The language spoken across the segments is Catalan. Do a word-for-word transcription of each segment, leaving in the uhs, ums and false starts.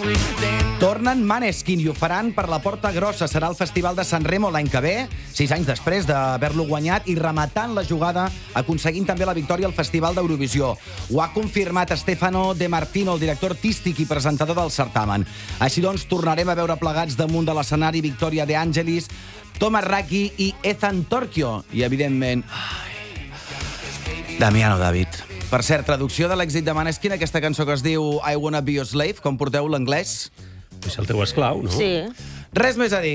Tornen Maneskin i ho faran per la Porta Grossa. Serà el Festival de San Remo l'any que ve, sis anys després d'haver-lo guanyat i rematant la jugada, aconseguint també la victòria al Festival d'Eurovisió. Ho ha confirmat Stefano De Martino, el director artístic i presentador del certamen. Així doncs, tornarem a veure plegats damunt de l'escenari Victoria De Angelis, Thomas Raki i Ethan Torquio. I, evidentment, Damiano David. Per cert, traducció de l'èxit de Maneskin, aquesta cançó que es diu I Wanna Be Your Slave, com porteu l'anglès? És el teu esclau, no? Sí. Res més a dir.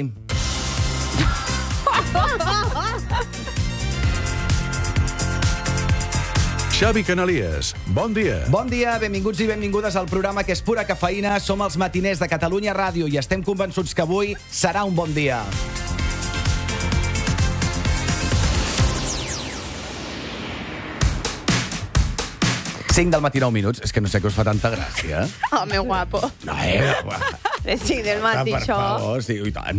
Xavi Canalies, bon dia. Bon dia, benvinguts i benvingudes al programa que és pura cafeïna. Som els matiners de Catalunya Ràdio i estem convençuts que avui serà un bon dia. cinc del matí, nou minuts. És que no sé què us fa tanta gràcia. Home, guapo. No, eh? Les cinc del matí, Per això. favor, sí, i tant.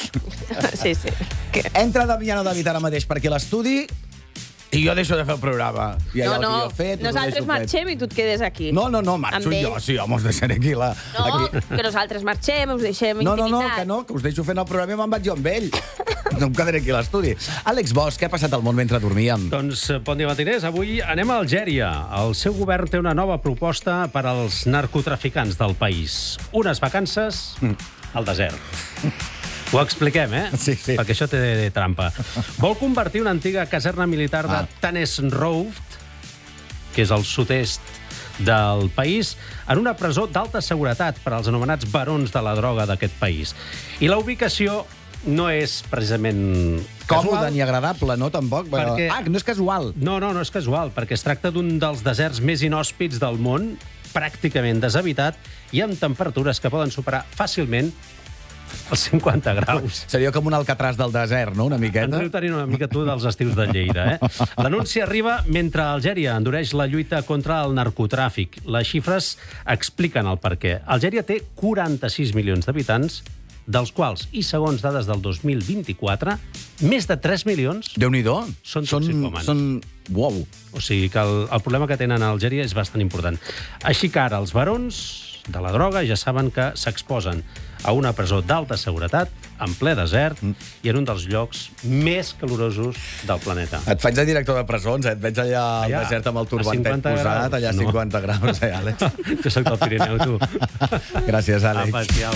Sí, sí. Que... Entra Damiano David ara mateix per aquí a l'estudi i jo deixo de fer el programa. I allò No, no, que jo he fet, nosaltres marxem i tu et quedes aquí. No, no, no, marxo Amb ell. jo. Sí, home, us deixaré aquí la... No, aquí. que nosaltres marxem, us deixem No, no, no, intimitat. que no, que us deixo fent el programa i me'n vaig jo amb ell. No em quedaré aquí a l'estudi. Àlex Bosch, què ha passat al món mentre dormíem? Doncs, bon dia, matiners. Avui anem a Algèria. El seu govern té una nova proposta per als narcotraficants del país. Unes vacances al desert. Ho expliquem, eh? Sí, sí. Perquè això té trampa. Vol convertir una antiga caserna militar de Ah. Tanesrouft, que és al sud-est del país, en una presó d'alta seguretat per als anomenats barons de la droga d'aquest país. I la ubicació no és precisament Còmode casual. ni agradable, no, tampoc? Perquè- Ah, no és casual. No, no, no és casual, perquè es tracta d'un dels deserts més inhòspits del món, pràcticament deshabitat, i amb temperatures que poden superar fàcilment els cinquanta graus. Seria com un alcatràs del desert, no?, una Ens miqueta. deu tenir una mica tu dels estius de Lleida, eh? L'anunci arriba mentre Algèria endureix la lluita contra el narcotràfic. Les xifres expliquen el perquè. Algèria té quaranta-sis milions d'habitants, dels quals, i segons dades del dos mil vint-i-quatre, més de tres milions... Déu-n'hi-do. Són són, toxicòmans. són... Uau. O sigui que el, el problema que tenen a Algèria és bastant important. Així que ara els barons de la droga ja saben que s'exposen a una presó d'alta seguretat, en ple desert, i en un dels llocs més calorosos del planeta. Et faig de director de presons, eh? Et veig allà al Allà, desert amb el a turbantet cinquanta posat, graus. allà a No. cinquanta graus, eh, Àlex? Jo soc del Pirineu, tu. Gràcies, Àlex. Apa, siau.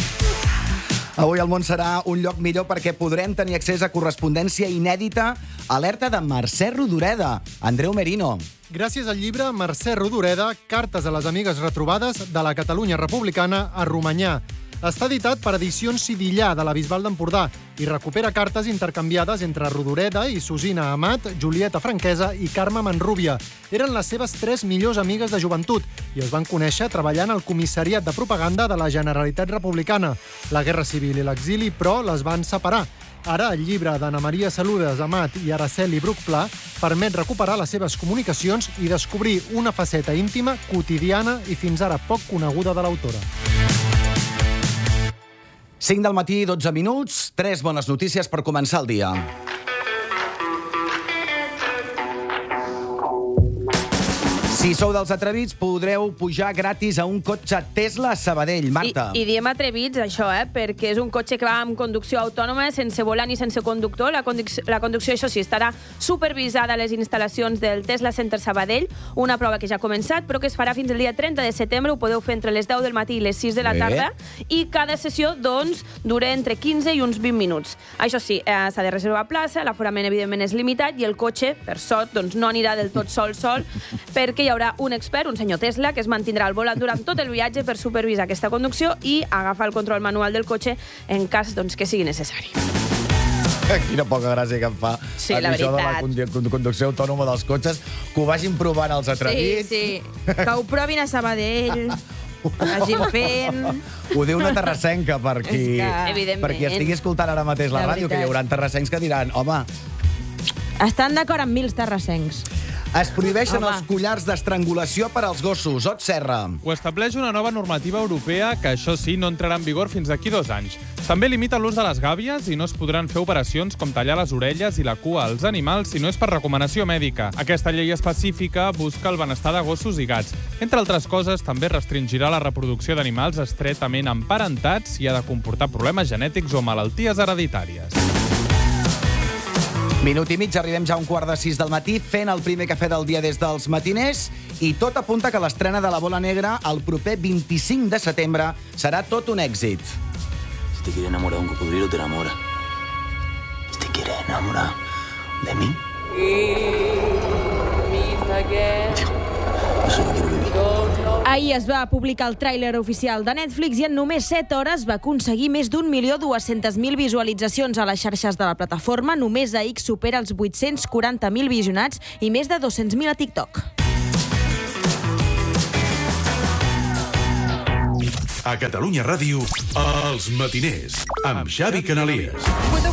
Avui el món serà un lloc millor perquè podrem tenir accés a correspondència inèdita. Alerta de Mercè Rodoreda. Andreu Merino. Gràcies al llibre Mercè Rodoreda, Cartes a les amigues retrobades de la Catalunya republicana a Romanyà. Està editat per Edicions Sidillà de la Bisbal d'Empordà i recupera cartes intercanviades entre Rodoreda i Susina Amat, Julieta Franquesa i Carme Manrúbia. Eren les seves tres millors amigues de joventut i es van conèixer treballant al Comissariat de Propaganda de la Generalitat Republicana. La Guerra Civil i l'exili, però, les van separar. Ara, el llibre d'Anna Maria Saludes Amat i Araceli Bruc-Pla permet recuperar les seves comunicacions i descobrir una faceta íntima, quotidiana i fins ara poc coneguda de l'autora. cinc del matí, dotze minuts. Tres bones notícies per començar el dia. Si sou dels atrevits, podreu pujar gratis a un cotxe Tesla a Sabadell. Marta. I, I diem atrevits, això, eh? Perquè és un cotxe que va amb conducció autònoma, sense volant i sense conductor. La, conducció, la conducció, això sí, estarà supervisada a les instal·lacions del Tesla Center Sabadell, una prova que ja ha començat, però que es farà fins el dia trenta de setembre. Ho podeu fer entre les deu del matí i les sis de la Bé. tarda. I cada sessió, doncs, dura entre quinze i uns vint minuts. Això sí, eh, s'ha de reservar plaça, l'aforament, evidentment, és limitat, i el cotxe, per sort, doncs, no anirà del tot sol, sol, perquè hi haurà un expert, un senyor Tesla, que es mantindrà al volant durant tot el viatge per supervisar aquesta conducció i agafar el control manual del cotxe en cas, doncs, que sigui necessari. Quina poca gràcia que em fa Sí, a la mi això de la veritat. condu- conducció autònoma dels cotxes, que ho vagin provant els atrevits. Sí, sí. Que ho provin a Sabadell, que vagin fent... Ho diu una terrassenca per qui, És que- Evidentment. per qui estigui escoltant ara mateix la, La ràdio, que hi veritat. haurà terrassencs que diran, home, Estan d'acord amb mi els terrassencs. es prohibeixen Home. els collars d'estrangulació per als gossos. Ot Serra. Ho estableix una nova normativa europea que, això sí, no entrarà en vigor fins d'aquí dos anys. També limita l'ús de les gàbies i no es podran fer operacions com tallar les orelles i la cua als animals si no és per recomanació mèdica. Aquesta llei específica busca el benestar de gossos i gats. Entre altres coses, també restringirà la reproducció d'animals estretament emparentats i ha de comportar problemes genètics o malalties hereditàries. Minut i mig, arribem ja a un quart de sis del matí, fent el primer cafè del dia des dels matiners, i tot apunta que l'estrena de La Bola Negra el proper vint-i-cinc de setembre serà tot un èxit. Si te quiere enamorar un cocodrilo, te enamora. Si te quiere enamorar de mí... Eso no quiero vivir. Ahir es va publicar el tràiler oficial de Netflix i en només set hores va aconseguir més d'un milió dues-centes mil visualitzacions a les xarxes de la plataforma. Només a X supera els vuit-cents quaranta mil visionats i més de dos-cents mil a TikTok. A Catalunya Ràdio, Els Matiners, amb Xavi Canalies. Puedo